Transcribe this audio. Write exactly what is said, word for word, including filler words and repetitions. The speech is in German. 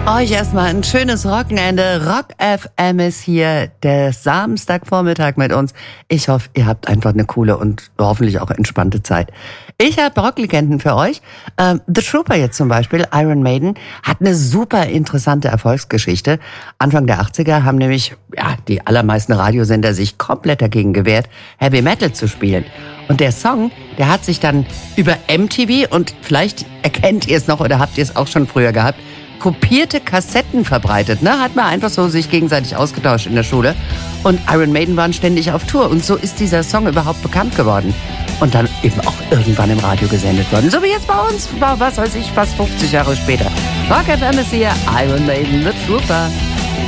Euch erstmal ein schönes Wochenende. Rock F M ist hier, der Samstagvormittag mit uns. Ich hoffe, ihr habt einfach eine coole und hoffentlich auch entspannte Zeit. Ich habe Rocklegenden für euch. Ähm, The Trooper jetzt zum Beispiel, Iron Maiden, hat eine super interessante Erfolgsgeschichte. Anfang der achtziger haben nämlich ja, die allermeisten Radiosender sich komplett dagegen gewehrt, Heavy Metal zu spielen. Und der Song, der hat sich dann über M T V, und vielleicht erkennt ihr es noch oder habt ihr es auch schon früher gehabt, kopierte Kassetten verbreitet, ne? Hat man einfach so sich gegenseitig ausgetauscht in der Schule. Und Iron Maiden waren ständig auf Tour. Und so ist dieser Song überhaupt bekannt geworden. Und dann eben auch irgendwann im Radio gesendet worden. So wie jetzt bei uns, was weiß ich, fast fünfzig Jahre später. Rock F M ist hier, Iron Maiden, The Trooper.